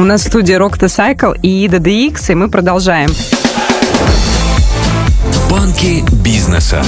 нас в студии Rock the Cycle и DDX, и мы продолжаем. Банки бизнеса.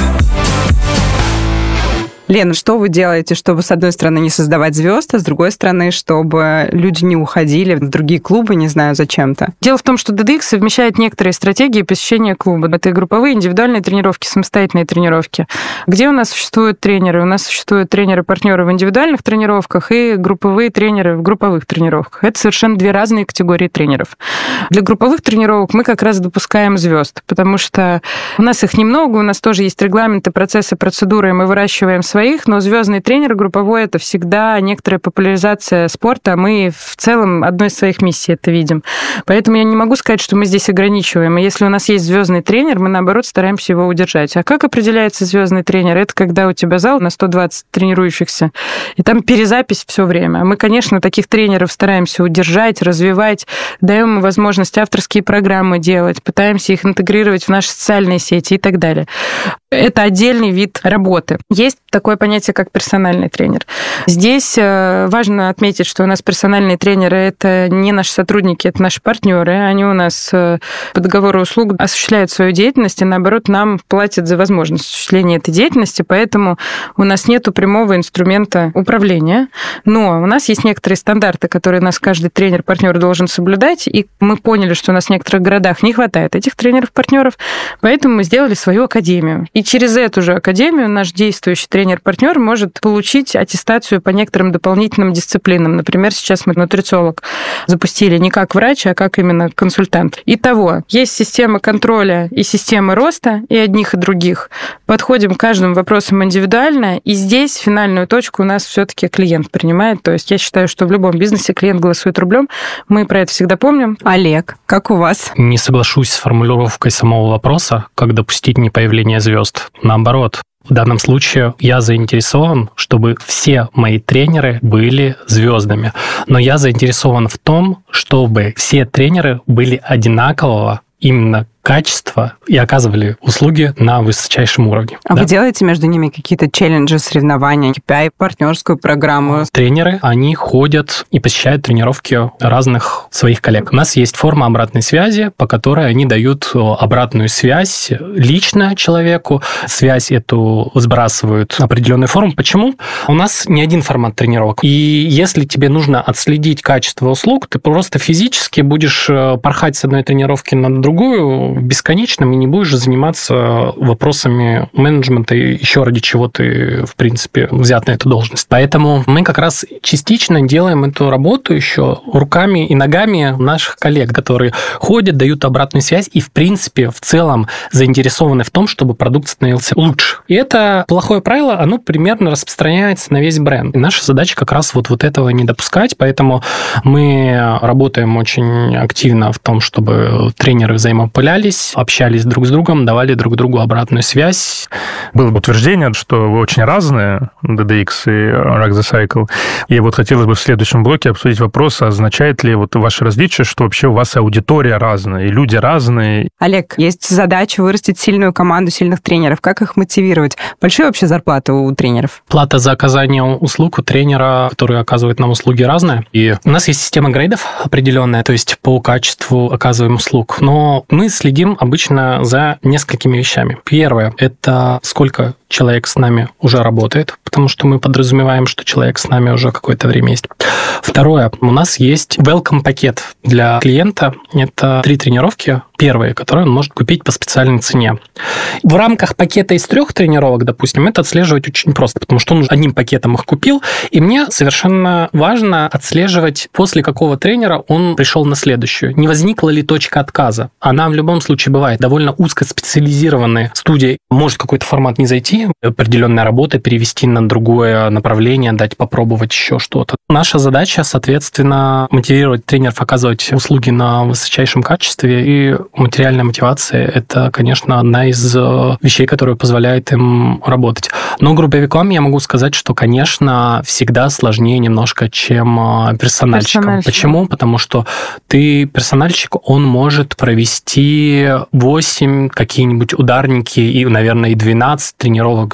Лена, что вы делаете, чтобы, с одной стороны, не создавать звезд, а с другой стороны, чтобы люди не уходили в другие клубы, не знаю, зачем-то? Дело в том, что DDX совмещает некоторые стратегии посещения клуба. Это и групповые, индивидуальные тренировки, самостоятельные тренировки. Где у нас существуют тренеры? У нас существуют тренеры-партнеры в индивидуальных тренировках и групповые тренеры в групповых тренировках. Это совершенно две разные категории тренеров. Для групповых тренировок мы как раз допускаем звезд, потому что у нас их немного, у нас тоже есть регламенты, процессы, процедуры, и мы выращиваем своих, но звездный тренер групповой — это всегда некоторая популяризация спорта. Мы в целом одной из своих миссий это видим. Поэтому я не могу сказать, что мы здесь ограничиваем. И если у нас есть звездный тренер, мы, наоборот, стараемся его удержать. А как определяется звездный тренер? Это когда у тебя зал на 120 тренирующихся, и там перезапись все время. Мы, конечно, таких тренеров стараемся удержать, развивать, даем им возможность авторские программы делать, пытаемся их интегрировать в наши социальные сети и так далее. Это отдельный вид работы. Есть такое понятие, как персональный тренер. Здесь важно отметить, что у нас персональные тренеры — это не наши сотрудники, это наши партнеры. Они у нас по договору услуг осуществляют свою деятельность, и, наоборот, нам платят за возможность осуществления этой деятельности, поэтому у нас нет прямого инструмента управления. Но у нас есть некоторые стандарты, которые нас каждый тренер-партнер должен соблюдать, и мы поняли, что у нас в некоторых городах не хватает этих тренеров-партнеров, поэтому мы сделали свою академию. И через эту же академию наш действующий тренер-партнер может получить аттестацию по некоторым дополнительным дисциплинам. Например, сейчас мы нутрициолог запустили не как врач, а как именно консультант. Итого, есть система контроля и система роста, и одних, и других. Подходим к каждому вопросам индивидуально, и здесь финальную точку у нас все-таки клиент принимает. То есть я считаю, что в любом бизнесе клиент голосует рублем. Мы про это всегда помним. Олег, как у вас? Не соглашусь с формулировкой самого вопроса, как допустить непоявление звезд. Наоборот, в данном случае я заинтересован, чтобы все мои тренеры были звездами. Но я заинтересован в том, чтобы все тренеры были одинакового именно качества и оказывали услуги на высочайшем уровне. А вы делаете между ними какие-то челленджи, соревнования, KPI, партнерскую программу? Тренеры, они ходят и посещают тренировки разных своих коллег. У нас есть форма обратной связи, по которой они дают обратную связь лично человеку. Связь эту сбрасывают в определенную форму. Почему? У нас не один формат тренировок. И если тебе нужно отследить качество услуг, ты просто физически будешь порхать с одной тренировки на другую бесконечным и не будешь заниматься вопросами менеджмента и еще ради чего ты, в принципе, взят на эту должность. Поэтому мы как раз частично делаем эту работу еще руками и ногами наших коллег, которые ходят, дают обратную связь и, в принципе, в целом заинтересованы в том, чтобы продукт становился лучше. И это плохое правило, оно примерно распространяется на весь бренд. И наша задача как раз вот этого не допускать, поэтому мы работаем очень активно в том, чтобы тренеры взаимопылялись, общались друг с другом, давали друг другу обратную связь. Было утверждение, что вы очень разные, DDX и Rock the Cycle. И вот хотелось бы в следующем блоке обсудить вопрос, означает ли вот ваше различие, что вообще у вас аудитория разная, и люди разные. Олег, есть задача вырастить сильную команду сильных тренеров. Как их мотивировать? Большие вообще зарплаты у тренеров? Плата за оказание услуг у тренера, который оказывает нам услуги, разная. И у нас есть система грейдов определенная, то есть по качеству оказываем услуг. Но мы следим обычно за несколькими вещами. Первое – это сколько человек с нами уже работает, потому что мы подразумеваем, что человек с нами уже какое-то время есть. Второе, у нас есть welcome пакет для клиента. Это 3 тренировки, первые, которые он может купить по специальной цене. В рамках пакета из 3 тренировок, допустим, это отслеживать очень просто, потому что он одним пакетом их купил, и мне совершенно важно отслеживать, после какого тренера он пришел на следующую. Не возникла ли точка отказа? Она в любом случае бывает. Довольно узкоспециализированные студии. Может какой-то формат не зайти, определенная работа перевести на другое направление, дать попробовать еще что-то. Наша задача, соответственно, мотивировать тренеров оказывать услуги на высочайшем качестве, и материальная мотивация – это, конечно, одна из вещей, которая позволяет им работать. Но групповикам я могу сказать, что, конечно, всегда сложнее немножко, чем персональщикам. Почему? Потому что персональщик, он может провести 8 какие-нибудь ударники и, наверное, и 12 тренировок